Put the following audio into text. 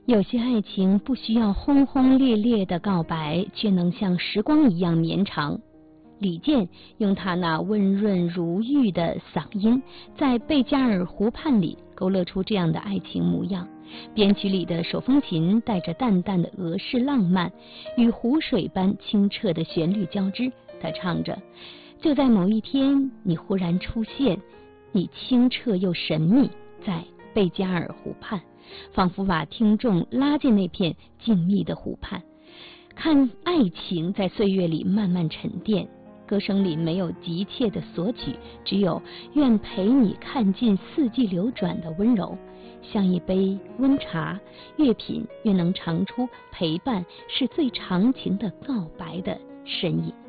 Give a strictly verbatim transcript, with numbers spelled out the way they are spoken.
有些爱情不需要轰轰烈烈的告白，却能像时光一样绵长。李健用他那温润如玉的嗓音，在贝加尔湖畔里勾勒出这样的爱情模样。编曲里的手风琴带着淡淡的俄式浪漫，与湖水般清澈的旋律交织。他唱着：就在某一天，你忽然出现，你清澈又神秘，在贝加尔湖畔，仿佛把听众拉进那片静谧的湖畔，看爱情在岁月里慢慢沉淀。歌声里没有急切的索取，只有愿陪你看尽四季流转的温柔，像一杯温茶，越品越能尝出陪伴是最长情的告白的深意。